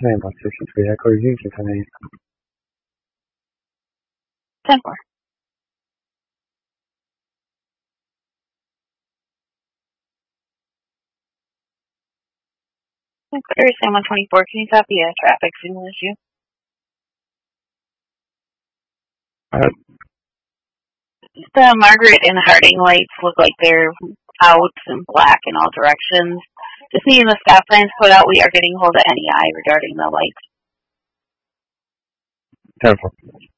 타나에 맞출 수야 걸리는 타나에 10 more. Clear Sam 124. Can you copy a traffic signal issue? The Margaret and Harding lights look like they're out and black in all directions. Just needing the stop signs put out. We are getting hold of NEI regarding the lights. 10-4.